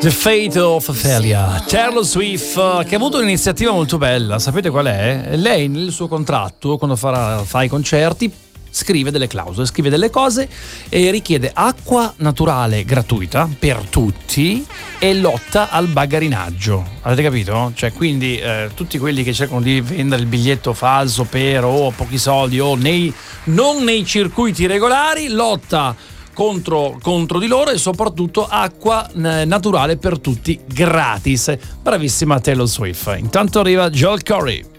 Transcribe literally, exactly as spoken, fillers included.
The Fate of Ophelia, Taylor Swift, che ha avuto un'iniziativa molto bella. Sapete qual è? Lei nel suo contratto, quando farà, fa i concerti, scrive delle clausole, scrive delle cose e richiede acqua naturale gratuita per tutti e lotta al bagarinaggio. Avete capito? Cioè, quindi eh, tutti quelli che cercano di vendere il biglietto falso per o pochi soldi o nei, non nei circuiti regolari, lotta contro, contro di loro, e soprattutto acqua eh, naturale per tutti gratis. Bravissima Taylor Swift. Intanto arriva Joel Corey.